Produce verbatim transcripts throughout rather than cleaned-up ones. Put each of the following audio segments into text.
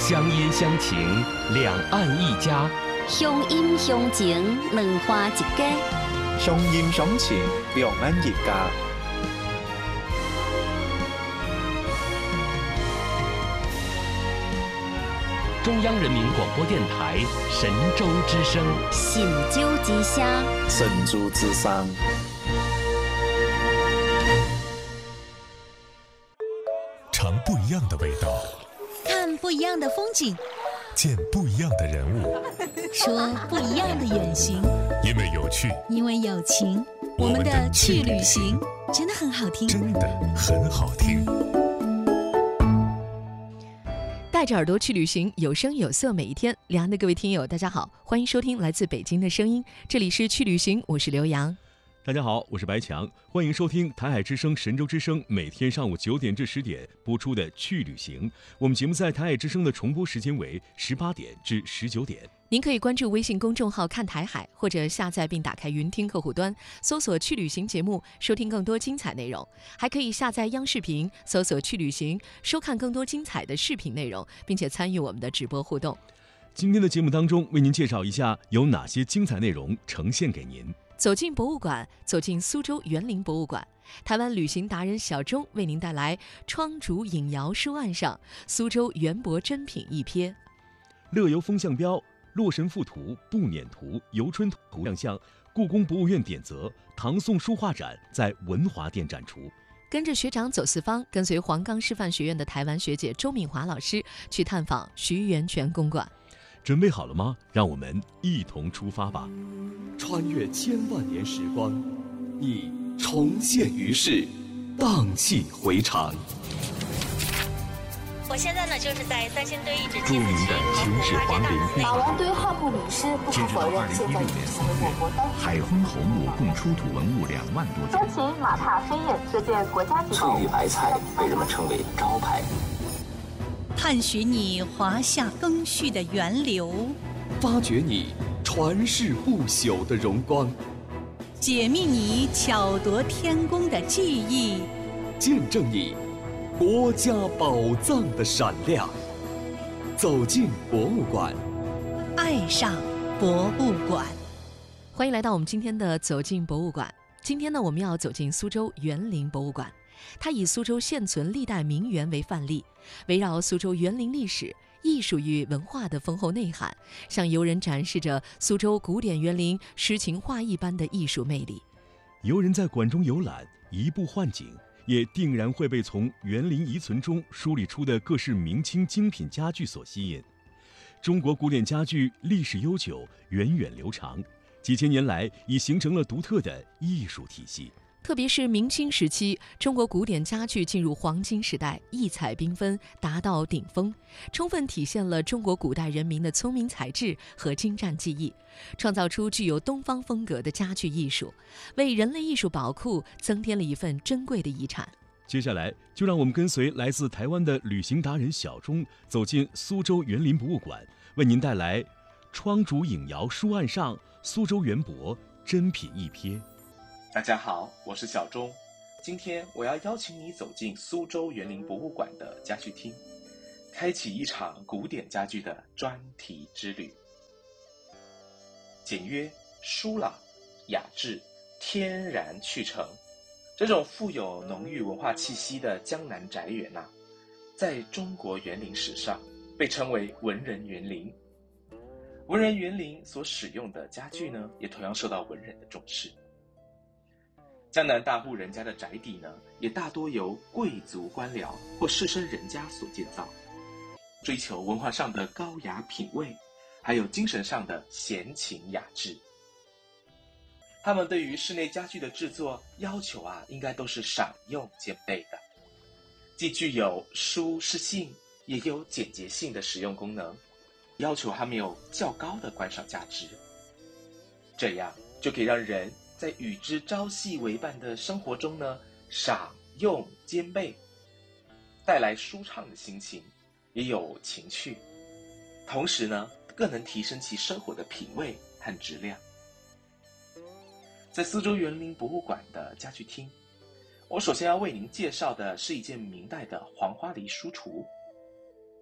乡音乡情，两岸一家。 乡音乡情，两花一家。 乡音乡情，两岸一家。 中央人民广播电台神州之声， 神州之声， 神州之声。 尝不一样的味道， 看不一样的风景， 见不一样的人物， 说不一样的远行。 因为有趣， 因为有情，我们的去旅行真的很好听， 真的很好听。 带着耳朵去旅行，有声有色每一天。两岸的各位听友，大家好，欢迎收听来自北京的声音，这里是去旅行，我是刘洋。 大家好，我是白强，欢迎收听台海之声、神州之声每天上午九点至十点播出的去旅行。我们节目在台海之声的重播时间为十八点至十九点。 您可以关注微信公众号看台海，或者下载并打开云听客户端，搜索去旅行节目，收听更多精彩内容。还可以下载央视频，搜索去旅行，收看更多精彩的视频内容，并且参与我们的直播互动。 今天的节目当中，为您介绍一下有哪些精彩内容呈现给您。 走进博物馆，走进苏州园林博物馆。台湾旅行达人小钟为您带来窗竹影窑书案上苏州园博珍品一瞥。 乐游风向标、洛神赋图、步辇图、游春图亮相，故宫博物院典则唐宋书画展在文华殿展出。 跟着学长走四方，跟随黄冈师范学院的台湾学姐周敏华老师去探访徐源泉公馆。 准备好了吗？让我们一同出发吧！ 穿越千万年时光，你重现于世，荡气回肠。 我现在呢，就是在三星堆遗址著名的秦始皇陵墓。 马王堆汉墓迷失，不可否认，现在已经成为我国当地。 海昏侯墓共出土文物两万多件。 周秦马踏飞燕，这件国家级宝物。 翠玉白菜被人们称为招牌。 探寻你华夏更续的源流， 发掘你传世不朽的荣光， 解密你巧夺天工的技艺， 见证你国家宝藏的闪亮。走进博物馆， 爱上博物馆。 欢迎来到我们今天的走进博物馆。今天呢，我们要走进苏州园林博物馆。它以苏州现存历代名园为范例，围绕苏州园林历史、艺术与文化的丰厚内涵，向游人展示着苏州古典园林诗情画意般的艺术魅力。 游人在馆中游览，移步换景，也定然会被从园林遗存中梳理出的各式明清精品家具所吸引。中国古典家具历史悠久，源远流长，几千年来已形成了独特的艺术体系。 特别是明清时期，中国古典家具进入黄金时代，异彩缤纷，达到顶峰，充分体现了中国古代人民的聪明才智和精湛技艺，创造出具有东方风格的家具艺术，为人类艺术宝库增添了一份珍贵的遗产。 接下来，就让我们跟随来自台湾的旅行达人小钟，走进苏州园林博物馆，为您带来窗竹影窑书案上苏州园博珍品一瞥。 大家好，我是小钟。今天我要邀请你走进苏州园林博物馆的家具厅，开启一场古典家具的专题之旅。简约、疏朗、雅致、天然去成，这种富有浓郁文化气息的江南宅园啊，在中国园林史上被称为文人园林。文人园林所使用的家具呢，也同样受到文人的重视。江南大户人家的宅邸呢，也大多由贵族官僚或士绅人家所建造，追求文化上的高雅品味，还有精神上的闲情雅致。他们对于室内家具的制作要求啊，应该都是赏用兼备的，既具有舒适性，也有简洁性的使用功能，要求还没有较高的观赏价值，这样就可以让人在与之朝夕为伴的生活中呢，赏用兼备，带来舒畅的心情，也有情趣，同时呢，更能提升其生活的品味和质量。在苏州园林博物馆的家具厅，我首先要为您介绍的是一件明代的黄花梨书橱。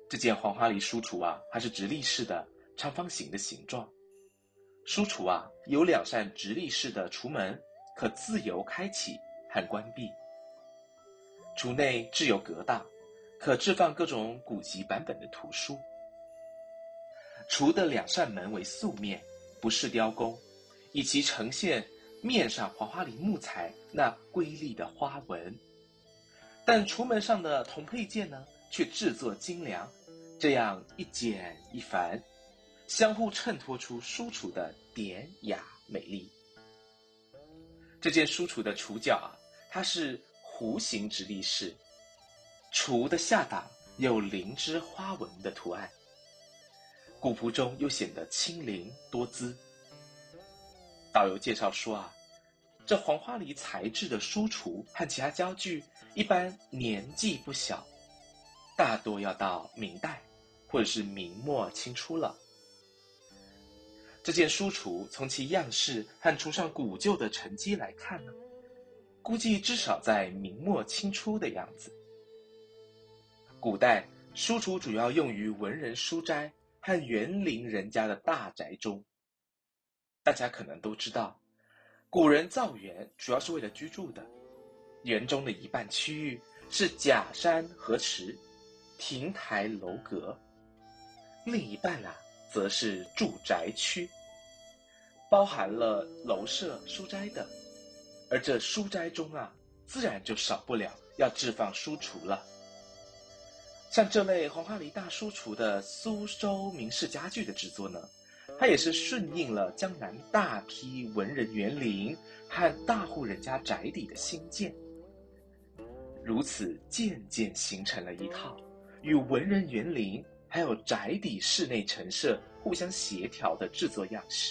这件黄花梨书橱啊，它是直立式的长方形的形状。书橱啊，有两扇直立式的橱门，可自由开启和关闭。橱内置有隔档，可置放各种古籍版本的图书。橱的两扇门为素面，不是雕工，以其呈现面上黄花梨木材那瑰丽的花纹。但橱门上的铜配件呢，却制作精良，这样一简一繁，相互衬托出书橱的典雅美丽。这件书橱的橱角啊，它是弧形直立式，橱的下档有灵芝花纹的图案，古朴中又显得轻灵多姿。导游介绍说啊，这黄花梨材质的书橱和其他家具一般年纪不小，大多要到明代或者是明末清初了。这件书橱从其样式和橱上古旧的沉积来看呢，估计至少在明末清初的样子。古代书橱主要用于文人书斋和园林人家的大宅中。大家可能都知道，古人造园主要是为了居住的，园中的一半区域是假山河池、亭台楼阁，另一半啊则是住宅区，包含了楼舍、书斋等。而这书斋中啊，自然就少不了要置放书橱了。像这类黄花梨大书橱的苏州名士家具的制作呢，它也是顺应了江南大批文人园林和大户人家宅邸的兴建，如此渐渐形成了一套与文人园林还有宅邸室内陈设互相协调的制作样式。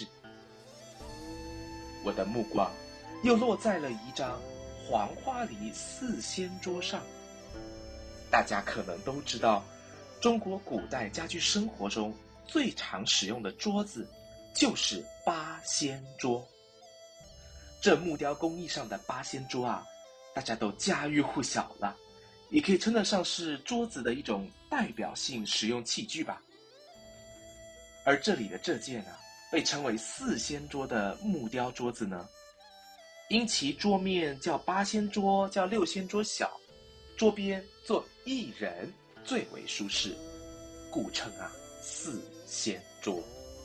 我的目光又落在了一张黄花梨四仙桌上。大家可能都知道，中国古代家居生活中最常使用的桌子就是八仙桌。这木雕工艺上的八仙桌啊，大家都家喻户晓了，也可以称得上是桌子的一种代表性使用器具吧。而这里的这件啊，被称为四仙桌的木雕桌子呢，因其桌面较八仙桌、较六仙桌小，桌边坐一人最为舒适，故称啊四仙桌。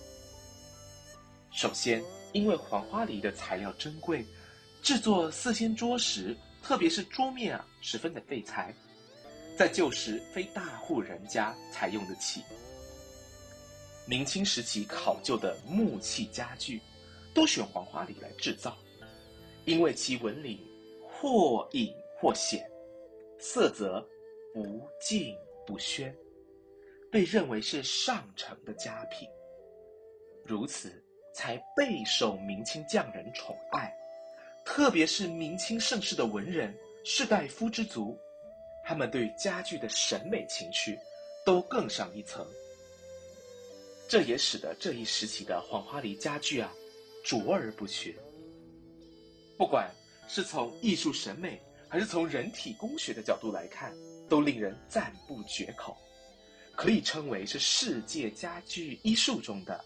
首先，因为黄花梨的材料珍贵，制作四仙桌时，特别是桌面啊，十分的费材，在旧时非大户人家才用得起。明清时期考究的木器家具，都选黄花梨来制造，因为其纹理或隐或显，色泽不净不宣，被认为是上乘的佳品，如此才备受明清匠人宠爱。特别是明清盛世的文人、士大夫之族，他们对家具的审美情趣都更上一层。这也使得这一时期的黄花梨家具啊，卓而不缺。不管是从艺术审美，还是从人体工学的角度来看，都令人赞不绝口，可以称为是世界家具艺术中的